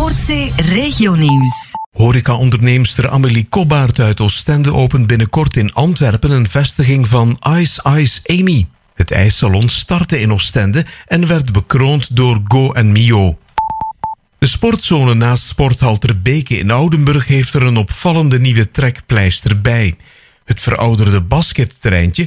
Noordzee Regionieuws. Horeca-onderneemster Amélie Kobbaert uit Oostende opent binnenkort in Antwerpen een vestiging van Ice Ice Amy. Het ijssalon startte in Oostende en werd bekroond door Go en Mio. De sportzone naast sporthal Ter Beke in Oudenburg heeft er een opvallende nieuwe trekpleister bij. Het verouderde basketterreintje